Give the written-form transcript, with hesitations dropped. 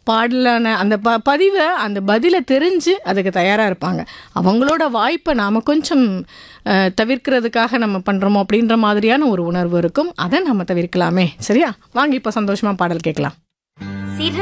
பாடலான அந்த பதிவை அந்த பதிலை தெரிஞ்சு அதுக்கு தயாராக இருப்பாங்க. அவங்களோட வாய்ப்பை நாம் கொஞ்சம் தவிர்க்கிறதுக்காக நம்ம பண்ணுறோமோ அப்படின்ற மாதிரியான ஒரு உணர்வு இருக்கும். அதை நம்ம தவிர்க்கலாமே. சரியா? வாங்க இப்போ சந்தோஷமாக பாடல் கேட்கலாம்.